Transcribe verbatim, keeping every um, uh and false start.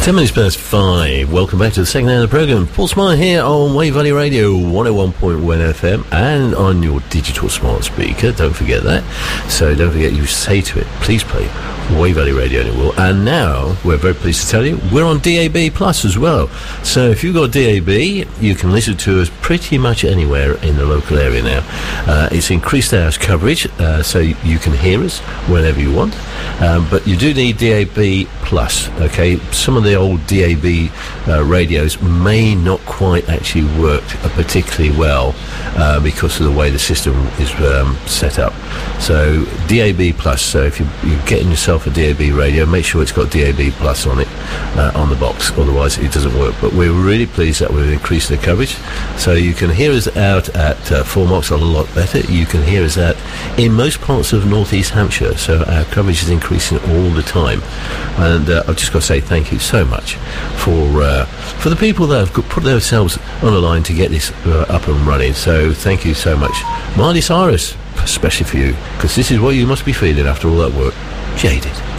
Ten minutes past five. Welcome back to the second hour of the programme. Paul Smythe here on Wave Valley Radio one oh one point one F M and on your digital smart speaker. Don't forget that. So don't forget, you say to it, please play Wave Valley Radio, and it will. And now we're very pleased to tell you we're on D A B Plus as well. So if you've got D A B, you can listen to us pretty much anywhere in the local area now. Uh, it's increased our coverage, uh, so you can hear us whenever you want. Um, but you do need D A B Plus. Okay, some of the old D A B uh, radios may not quite actually work uh, particularly well uh, because of the way the system is um, set up. So D A B Plus. So if you, you're getting yourself a D A B radio, make sure it's got D A B Plus on it uh, on the box. Otherwise, it doesn't work. But we're really pleased that we've increased the coverage. So you can hear us out at uh, Four Marks a lot better. You can hear us out in most parts of North East Hampshire. So our coverage is increasing all the time. And uh, I've just got to say thank you so much for uh, for the people that have put themselves on the line to get this uh, up and running. So thank you so much. Miley Cyrus, especially for you, because this is what you must be feeling after all that work. Jaded.